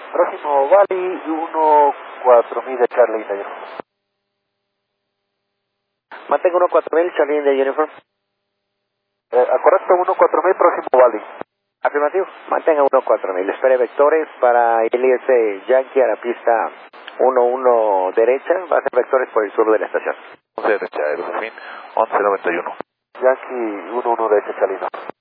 Próximo Valley 14000 de Charlie India Uniform. Mantenga 14000 Charlie India Uniform. Correcto, 14000 próximo Valley. Afirmativo, mantenga 14000. Espere vectores para ILS Yankee a la pista 11 derecha. Va a ser vectores por el sur de la estación. 11 derecha, Aerofin 1191. Yankee 11 derecha, Charlie.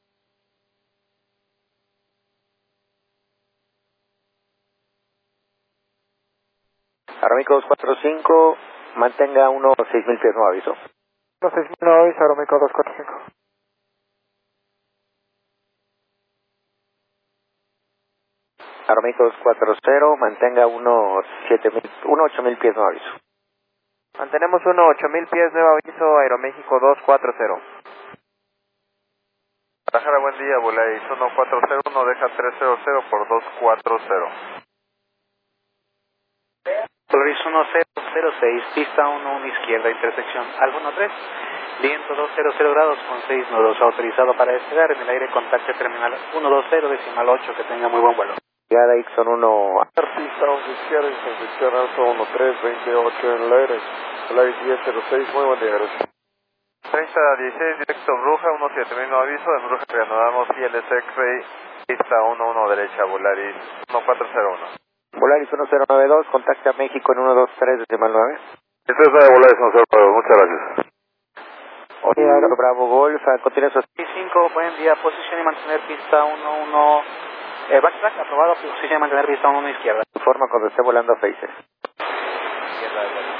Aeroméxico 245, mantenga 6000 pies, no aviso. 6000 no aviso, Aeroméxico 245. Aeroméxico 240, mantenga 8000 pies, no aviso. Mantenemos 8000 pies, nuevo aviso, Aeroméxico 240. Guadalajara, buen día, Volaris 1401, deja 300 por 240. Volaris 1006, pista 11 izquierda, intersección Alfa 13, viento 200 grados con 6 nudos, autorizado para despegar en el aire, contacte terminal 120, decimal 8, que tenga muy buen vuelo. Llegada Ixon 1. Pista 11 izquierda, intersección Alfa 1328 en el aire. Volaris 1006, muy buen día, gracias. 3016, directo Bruja, 17000 no aviso, en Bruja reanudamos ILS X-Ray, pista 11 derecha, Volaris 1401. Volaris 1092, contacta a México en 123 decimal 9. Esto es de Volaris 1092, muchas gracias. Oye, Bravo Golf, a continuación. 5, buen día, posición y mantener pista 11, backtrack, aprobado, posición y mantener pista 11 izquierda. Informa cuando esté volando a Faces. Izquierda de vuelo.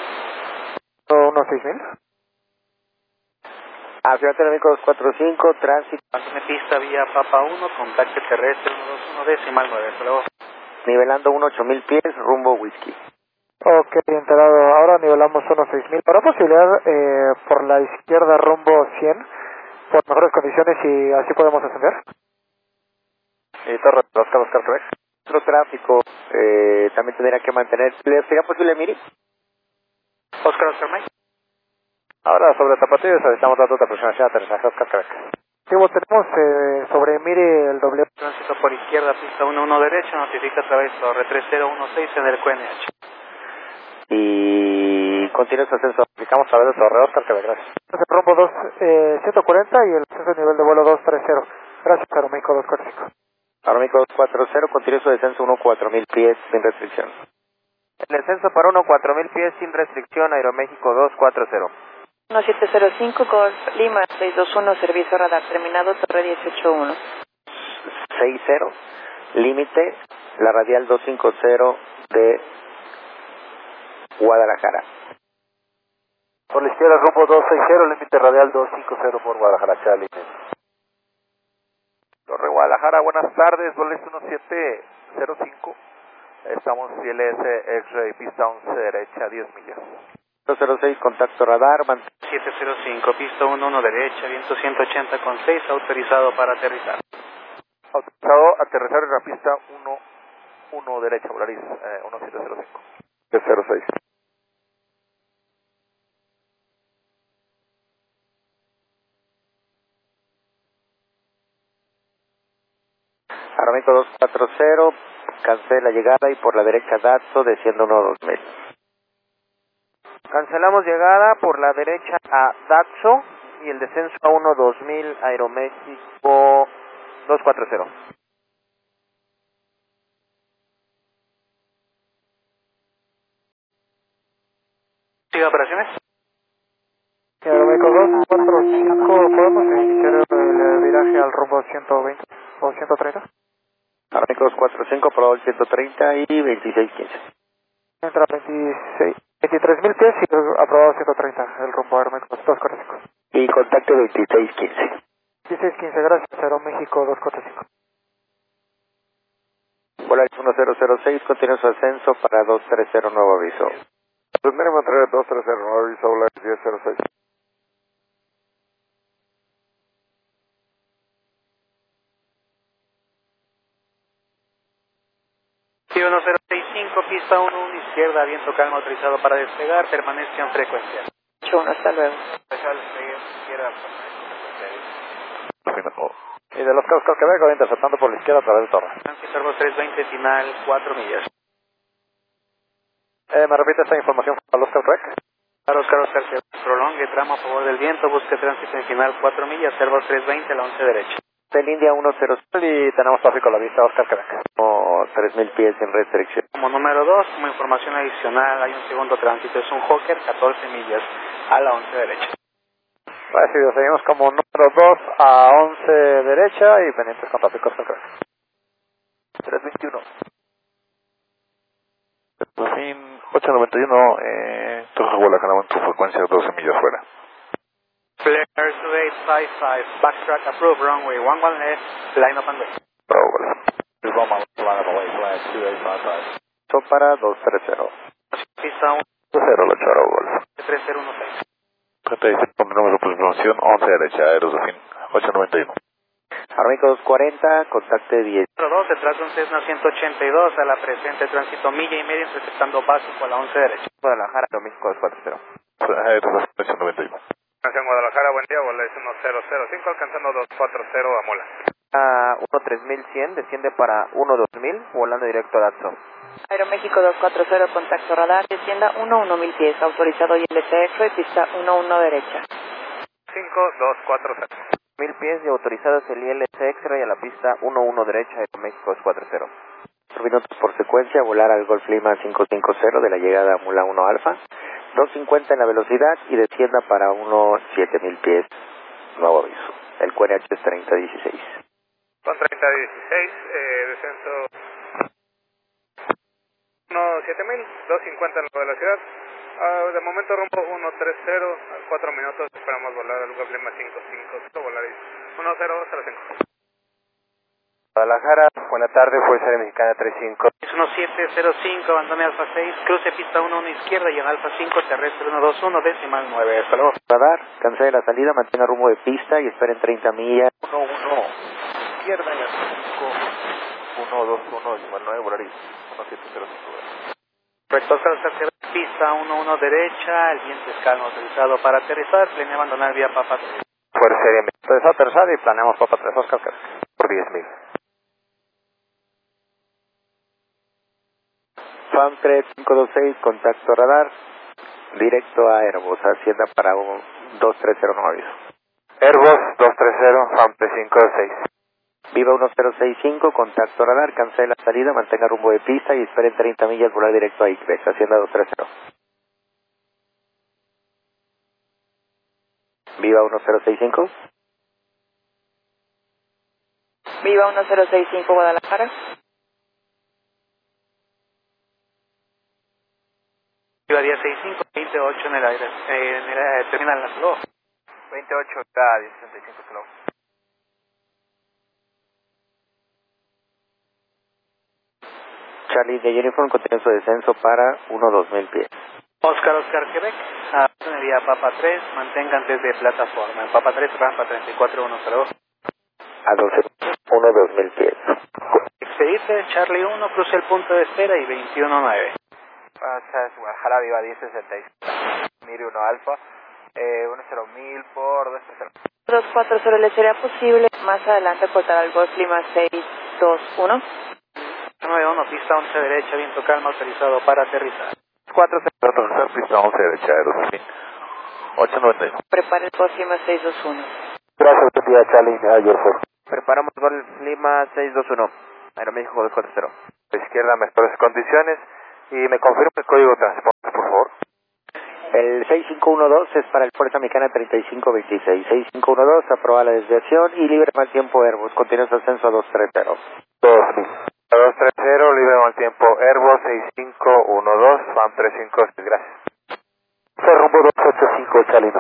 16000. Afirmativo Aeroméxico 245, tránsito. Mantiene pista vía Papa 1, contacte terrestre 121 decimal 9, hasta luego. Nivelando 8000 pies, rumbo Whisky. Ok, enterado. Ahora nivelamos 6000. ¿Habrá posibilidad por la izquierda rumbo 100? Por mejores condiciones y así podemos ascender. Torre, Oscar Quebec. Otro tráfico, también tendría que mantener. ¿Sería posible, Miri? Oscar Mike. Ahora sobre Tapatío, estamos dando otra aproximación a aterrizaje Oscar Quebec. Sí, vos tenemos sobre Miri el doble. Tránsito por izquierda, pista 11 derecha, notifica a través de torre 3016 en el QNH. Y continúa su ascenso. Aplicamos a través de Torre Oscar Quebec, gracias. El rumbo 140 y el ascenso de nivel de vuelo 230. Gracias, Aeroméxico 245. Aeroméxico 240, continúa su descenso 14000 pies sin restricción. El descenso para 14000 pies sin restricción, Aeroméxico 240. 1705 Golf Lima 621, servicio radar terminado, torre 181. 60, límite, la radial 250 de Guadalajara. Por la izquierda rumbo 260, límite radial 250 por Guadalajara, Charlie. Torre Guadalajara, buenas tardes, Volaris 1705. Estamos ILS X-Ray, pista 11 derecha, 10 millas. 06, contacto radar, 705, pista 11 derecha, viento 180 con 6, autorizado para aterrizar. Autorizado aterrizar en la pista 11 derecha, Volaris 1705. 06. Aeroméxico 240, cancela llegada y por la derecha Datso, desciendo 12000. Cancelamos llegada por la derecha a Daxo y el descenso a 12000, Aeroméxico 240. ¿Sigue operaciones? Aeroméxico 245, ¿podemos iniciar el viraje al rumbo 120 o 130? Aeroméxico 245, probado el 130 y 2615. Entra 23.000 pies y aprobado 130, el rumbo Aeroméxico 245. Y contacto 2615. 1615, gracias, Aeroméxico 245. Volaris 1006, continúa su ascenso para 230, nuevo aviso. Primero mantener 230, nuevo aviso, Volaris 1006. Sí, 1065, pista 11 izquierda, viento calma, autorizado para despegar, permanece en frecuencia. 81, hasta luego. Izquierda, Y de los Oscar Quebec, voy interceptando por la izquierda a través de torre. Airbus 320, final 4 millas. ¿Me repite esta información para los Oscar Quebec? Oscar, prolongue tramo a favor del viento, busque tránsito en final 4 millas, Airbus 320 a la 11 derecha. Del India 10 Y tenemos tráfico a la vista, Oscar Quebec. como 3.000 pies sin restricción. Como número 2, como información adicional, hay un segundo tránsito, es un Hawker 14 millas a la 11 derecha. Recibido, seguimos como número 2 a 11 derecha y pendientes con tráfico Oscar Quebec. 321. Fin 891, Torre Guadalajara, tu frecuencia 12 millas fuera. Flare 2855, backtrack approved, runway 11 left, line up and wait. Bravo, Golf. Son para 230. Pista 1, 0, la Charo, Golf. 3016. 36, con número de programación 11 derecha, Aerosofin 891. Arménico 240, contacte 10. 2, se trata de un Cessna 182 a la presente tránsito milla y media, interceptando básico a la 11 derecha. Guadalajara, Aeroméxico 240. Aerosofin 891. En Guadalajara, buen día, Volaris 1005, alcanzando 240 a Mola. 13100, desciende para 12000, volando directo a Datsun. Aeroméxico 240, contacto radar, descienda 11.000 pies, autorizado ILS pista 11 derecha. 5240. 1000 pies y autorizados el ILS X-Ray a la pista 11 derecha, Aeroméxico 240. 4 minutos por secuencia, volar al Golf Lima 550 de la llegada a Mula 1 Alfa. 250 en la velocidad y descienda para unos 7.000 pies. Nuevo aviso. El QNH es 3016. Con 3016, descenso 17000, 250 en la velocidad. De momento rumbo 130, 4 minutos, esperamos volar al Golf Lima 550, Volaris 1005. Guadalajara, buena tarde, Fuerza Aérea Mexicana 35. Es 1705, abandone Alfa 6, cruce pista 11 izquierda y en Alfa 5, terrestre 121, decimal 9. Hasta luego. Radar, cancele la salida, mantenga rumbo de pista y esperen 30 millas. 11, izquierda y al 5, 121, decimal 9, Volaris 1705. Recto Oscar, pista 11 derecha, el viento es calmo, autorizado para aterrizar, planea abandonar vía Papa 3. Fuerza Aérea Mexicana aterrizada y planeamos Papa 3 Oscar Quebec por 10.000. FAM 3526, contacto radar, directo a Airbus, hacienda para un 230, no aviso. Airbus 230, FAM 3526. Viva 1065, contacto radar, cancele la salida, mantenga rumbo de pista y esperen 30 millas, volar directo a ICBEX, hacienda 230. Viva 1065. Viva 1065 Guadalajara. Viva 1065, 28 en el aire, terminal Hasta luego. 28, está 1065, hasta luego. Charlie de Uniform continúa su descenso para 2000 pies. Oscar Quebec, vía Papa 3, mantengan desde plataforma. En Papa 3, rampa 34102. A 2000 pies. Expedite, Charlie 1, cruce el punto de espera y 219. Guadalajara, Viva 1066. Mire 1 Alfa, 10.000 por 230. 240, ¿le sería posible más adelante cortar al Golf Lima 621? 91, pista 11 derecha, viento calma, autorizado para aterrizar. 430, pista 11 derecha, Aerosofin 891. Prepare el Golf Lima 621. Gracias, buen día, Charlie, Airport. Preparamos Golf Lima 621, Aeroméxico 240. A la izquierda, mejores condiciones. Y me confirma el código de transporte, por favor. El 6512 es para el Fuerza Mexicana 3526. 6512, aproba la desviación y libre mal tiempo Airbus. Continúa su ascenso a 230. 230, libre mal tiempo Airbus 6512, FAM 356, gracias. Rumbo 285, Charlie.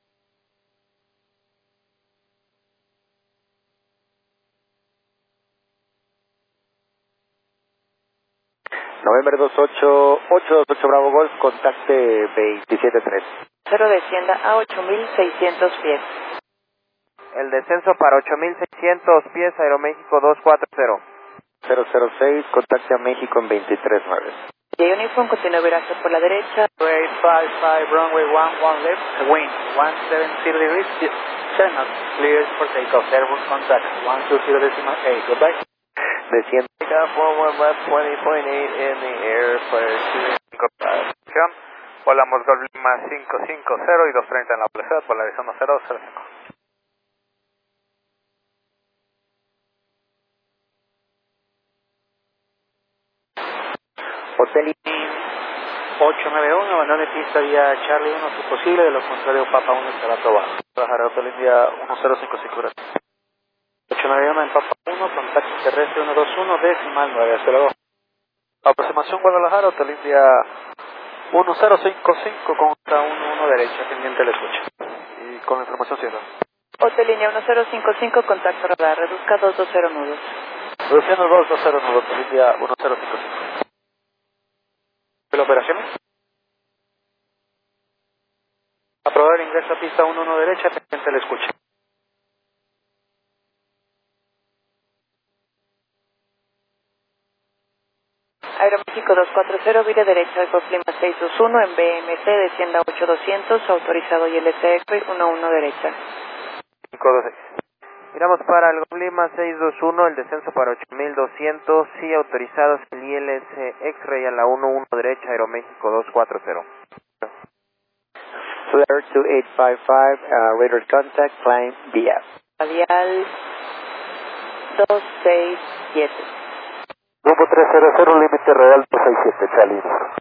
November 828 Bravo Golf, contacte 273. 0 descienda a 8.600 pies. El descenso para 8.600 pies, Aeroméxico 240. 006, contacte a México en 239. Y Uniform continúa viraje por la derecha. 855, runway 11 left, wind 170 degrees, escucha, not cleared for takeoff, airborne contact 120.8, goodbye. Desciende. Forward left 20.8 in the air, fire 25. Volamos Golf Lima 550 y 230 en la velocidad, polarizando 005. Hotel 891, abandone pista vía Charlie 1 si posible, de lo contrario Papa 1 estará aprobado. Bajar Hotel India 1055, gracias. 891 en Papa 1, contacto terrestre 121, decimal 9, hasta luego. Aproximación Guadalajara, Hotel India 1055 con 11 derecha, pendiente le escucha. y con la información cierra. Hotel Línea 1055, contacto radar, reduzca 220 nudos. Reduciendo 220 nudos, Hotel India 1055. ¿La operación? Aprobar ingreso a pista 11 derecha, pendiente le escucha. Aeroméxico 240, vire derecha de Golf Lima 621 en BMC, descienda 8200, autorizado y LCX 11 derecha. 526. Miramos para el Golf Lima 621, el descenso para 8200, sí autorizados el ILS X-Ray a la 11 derecha, Aeroméxico 240. Flare 2855, radar contact, climb BF. Radial 267. Rumbo 300, límite real 267, Charlie.